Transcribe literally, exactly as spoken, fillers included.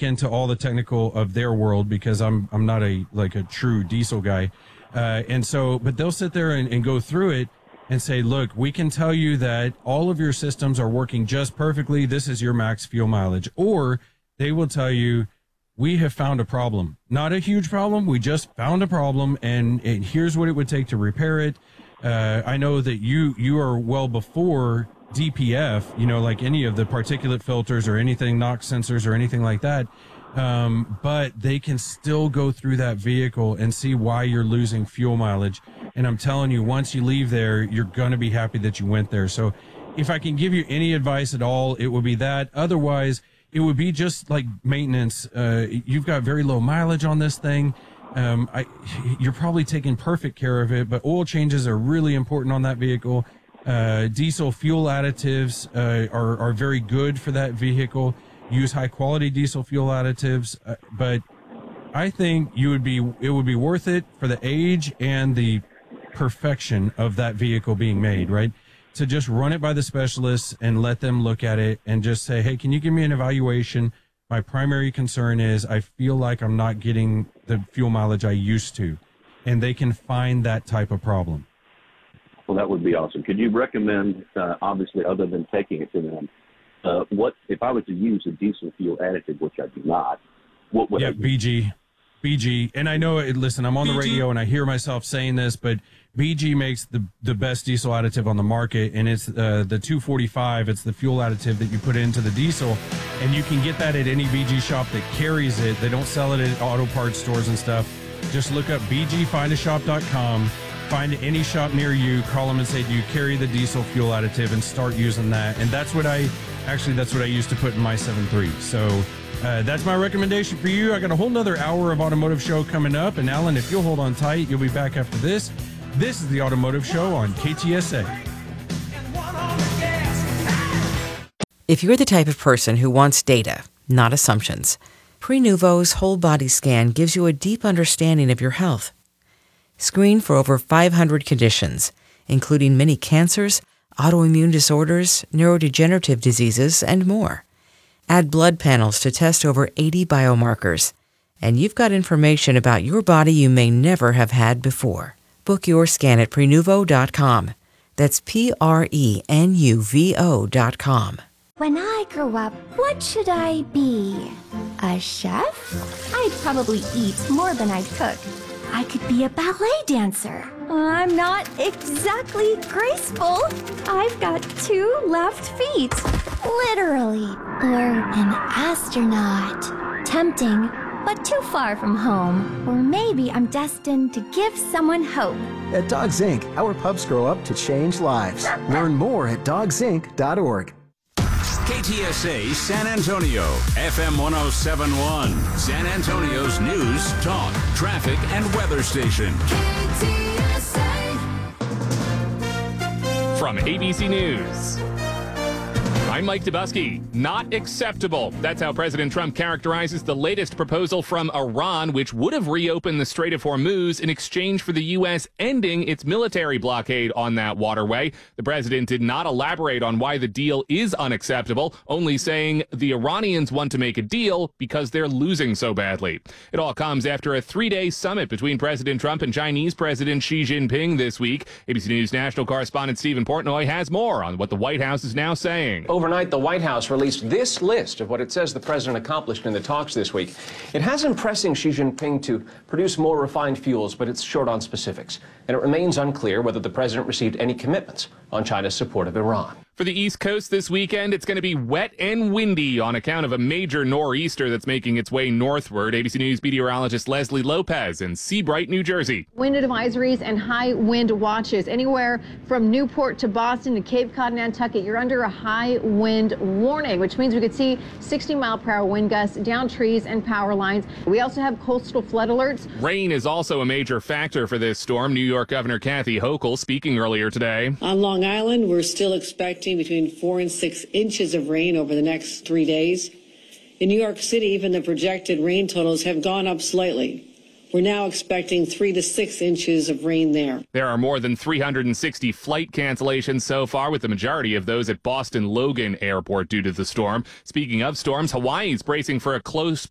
into all the technical of their world because I'm I'm not a like a true diesel guy. Uh, and so, but they'll sit there and, and go through it and say, look, we can tell you that all of your systems are working just perfectly. This is your max fuel mileage. Or they will tell you, we have found a problem. Not a huge problem. We just found a problem, and, and here's what it would take to repair it. Uh, I know that you you are well before D P F, you know, like any of the particulate filters or anything, NOx sensors or anything like that. Um, but they can still go through that vehicle and see why you're losing fuel mileage. And I'm telling you, once you leave there, you're going to be happy that you went there. So if I can give you any advice at all, it would be that. Otherwise, it would be just like maintenance. Uh, you've got very low mileage on this thing. Um, I, you're probably taking perfect care of it, but oil changes are really important on that vehicle. Uh, diesel fuel additives uh, are, are very good for that vehicle. Use high quality diesel fuel additives, uh, but I think you would be it would be worth it for the age and the perfection of that vehicle being made, right? To just run it by the specialists and let them look at it and just say, hey, can you give me an evaluation? My primary concern is I feel like I'm not getting the fuel mileage I used to, and they can find that type of problem. Well, that would be awesome. Could you recommend, uh, obviously, other than taking it to them, Uh, what if I was to use a diesel fuel additive, which I do not? What would yeah, I B G, B G, and I know. Listen, I'm on the radio and I hear myself saying this, but B G makes the the best diesel additive on the market, and it's uh, the two forty-five. It's the fuel additive that you put into the diesel, and you can get that at any B G shop that carries it. They don't sell it at auto parts stores and stuff. Just look up b g find a shop dot com. Find any shop near you, call them and say, do you carry the diesel fuel additive, and start using that. And that's what I, actually, that's what I used to put in my seven three. So uh, that's my recommendation for you. I got a whole nother hour of Automotive Show coming up. And Alan, if you'll hold on tight, you'll be back after this. This is the Automotive Show on K T S A. If you're the type of person who wants data, not assumptions, Prenuvo's whole body scan gives you a deep understanding of your health. Screen for over five hundred conditions, including many cancers, autoimmune disorders, neurodegenerative diseases, and more. Add blood panels to test over eighty biomarkers, and you've got information about your body you may never have had before. Book your scan at prenuvo dot com. That's P R E N U V O dot com. When I grow up, what should I be? A chef? I'd probably eat more than I'd cook. I could be a ballet dancer. I'm not exactly graceful. I've got two left feet. Literally. Or an astronaut. Tempting, but too far from home. Or maybe I'm destined to give someone hope. At Dogs Incorporated, our pups grow up to change lives. Learn more at dogs inc dot org. K T S A San Antonio, F M one oh seven point one, San Antonio's news, talk, traffic, and weather station. K T S A. From A B C News, I'm Mike Dubusky. Not acceptable. That's how President Trump characterizes the latest proposal from Iran, which would have reopened the Strait of Hormuz in exchange for the U S ending its military blockade on that waterway. The president did not elaborate on why the deal is unacceptable, only saying the Iranians want to make a deal because they're losing so badly. It all comes after a three-day summit between President Trump and Chinese President Xi Jinping this week. A B C News national correspondent Stephen Portnoy has more on what the White House is now saying. Overnight, the White House released this list of what it says the president accomplished in the talks this week. It has him pressing Xi Jinping to produce more refined fuels, but it's short on specifics. And it remains unclear whether the president received any commitments on China's support of Iran. For the East Coast this weekend, it's going to be wet and windy on account of a major nor'easter that's making its way northward. A B C News meteorologist Leslie Lopez in Seabright, New Jersey. Wind advisories and high wind watches anywhere from Newport to Boston to Cape Cod, Nantucket. You're under a high wind warning, which means we could see sixty mile per hour wind gusts down trees and power lines. We also have coastal flood alerts. Rain is also a major factor for this storm. New York Governor Kathy Hochul speaking earlier today. On Long Island, we're still expecting between four and six inches of rain over the next three days. In New York City, even the projected rain totals have gone up slightly. We're now expecting three to six inches of rain there. There are more than three hundred sixty flight cancellations so far, with the majority of those at Boston Logan Airport due to the storm. Speaking of storms, Hawaii's bracing for a close